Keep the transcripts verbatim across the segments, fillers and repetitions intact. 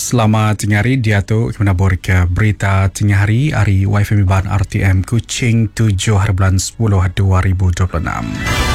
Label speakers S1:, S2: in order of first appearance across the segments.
S1: Selamat tengah hari, dia tu menabur ke berita tengah hari hari Y F M Ban R T M Kuching tujuh hari bulan sepuluh dua ribu dua puluh enam.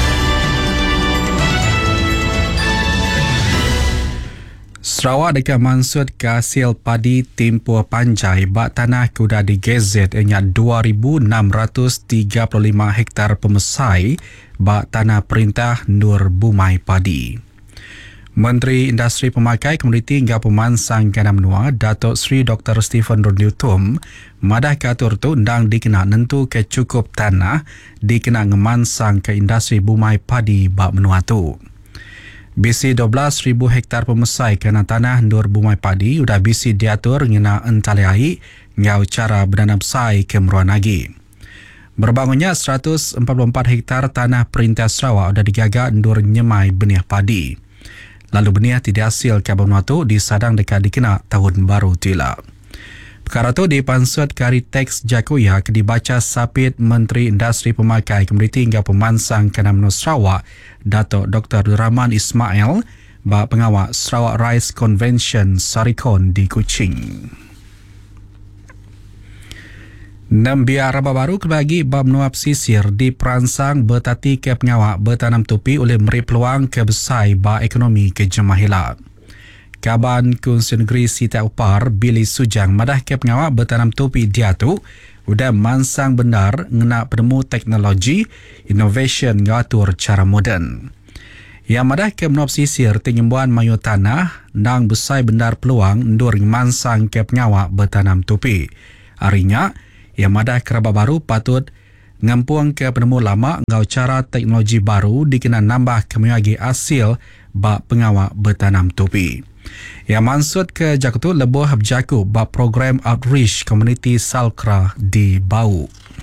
S1: Sarawak dekat mansud ke hasil padi tempur panjai bak tanah kuda di Gazette ianya dua ribu enam ratus tiga puluh lima hektar pemesai bak tanah perintah Nur Bumai Padi. Menteri Industri Pemakai Komuniti hingga Pemansang Gana Menua Datuk Seri Doktor Stephen Rodney-Utum madah ke atur tu ndang dikena nentu ke cukup tanah dikena ngemansang ke industri bumai padi bak menua tu. Bisi dua belas ribu hektar pemesai kena tanah Nur Bumai Padi udah bisi diatur ngena entaliai ngau cara berdanam sai ke meruan lagi. Berbangunnya seratus empat puluh empat hektar tanah Perintah Sarawak udah digagak Nur nyemai benih padi. Lalu benih tidak hasil ke benua tu disadang dekat dikena tahun baru tila. Perkara tu dipansut ke hari teks Jakuya ke dibaca sapit Menteri Industri Pemakai Komuniti hingga Pemansang Gana Menua Sarawak Datuk Doktor Rahman Ismail bak pengawal Sarawak Rice Convention Sarikon di Kuching. Nambia raba baru kebagi bab menua pesisir diperansang bertati ke pengawak bertanam tupi oleh meri peluang ke besai ba ekonomi ke Jemahila. Kaban Kunsi Negeri Siti Upar Billy Sujang madah ke pengawak bertanam tupi dia tu udah mansang benar ngena penemu teknologi innovation ngatur cara moden. Yang madah ke menua pesisir tingimbuan mayu tanah nang besai benar peluang ndur mansang ke pengawak bertanam tupi. Arinya yang madah keraba baru patut ngampuang ke penemu lama ngau cara teknologi baru dikena nambah kemuyagi hasil bak pengawak bertanam tupi. Yang maksud ke Jakutu lebuh berjaku bak program outreach community Salkra di Bau.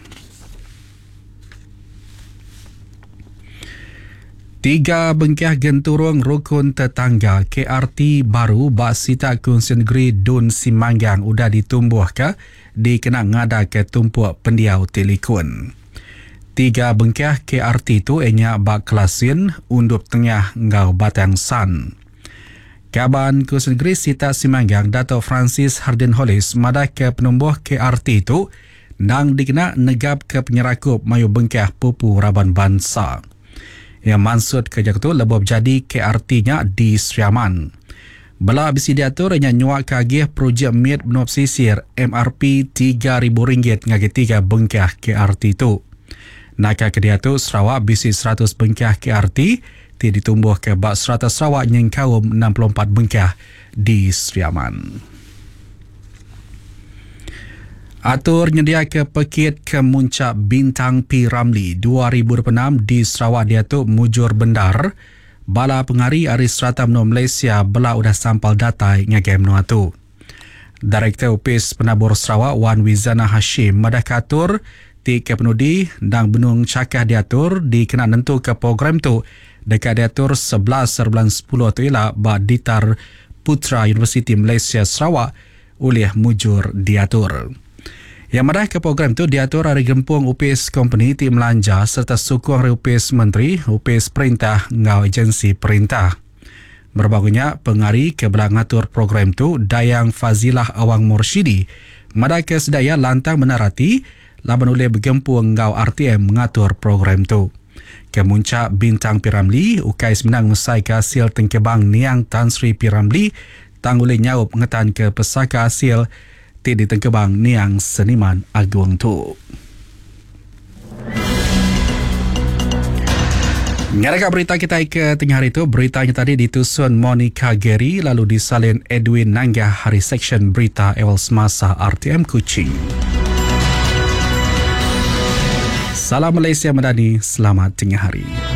S1: Tiga bengkah genturung rukun tetangga K R T baru bak Sita Kunsi Negeri Dun Simanggang udah ditumbuh ke dikena ngada ke tumpuk pendiau telikun. Tiga bengkah K R T tu ianya bak Kelasin, Undup Tengah ngau Batang San. Kaban Kunsi Negeri Sita Simanggang Datuk Francis Hardin Hollis madah ke penumbuh K R T tu nang dikena negap ke penyerakup mayu bengkah pupu Raban Bansa. Yang maksud kerja tu lebih jadi K R T-nya di Seriaman. Bela bisi diatur hanya nyuak kagih projek mit benua pesisir M R P tiga ribu ringgit ngagi tiga bengkah K R T tu. Naka ke dia tu Sarawak bisi seratus bengkah K R T ti ditumbuh ke bak serata Sarawak yang kaum enam puluh empat bengkah di Seriaman. Atur nyedia ke pekit ke muncak Bintang P Ramli dua ribu dua puluh enam di Sarawak dia tu mujur bendar. Bala pengari Aris Serata Menua Malaysia bela udah sampal data ngagai menua tu. Direktur Upis Penabur Sarawak Wan Wizana Hashim madah katur ti ke penudi dan benung cakah diatur dikena nentu ke program tu dekat diatur sebelas bulan sepuluh tu ialah ba Ditar Putra Universiti Malaysia Sarawak oleh mujur diatur. Yang madah ke program tu diatur hari gempung Upis Company ti Melanja serta sukung hari Upis Menteri, Upis Perintah ngau agensi perintah. Berbagunya pengari ke belah ngatur program tu Dayang Fazilah Awang Mursyidi madah ke sedaya lantang menarati laban oleh bergempung ngau R T M mengatur program tu. Ke muncak Bintang P Ramli, Ukais menang mesai ke hasil tengkebang Niang Tan Sri P Ramli tang oleh nyaup ngetan ke pesaka hasil di Tengkebang Niang Seniman Agung tu. Ngaraka berita kita ke tengah hari itu, beritanya tadi ditusun Monica Gary lalu disalin Edwin Nanggah hari seksyen berita awal semasa R T M Kuching. Salam Malaysia Madani, selamat tengah hari.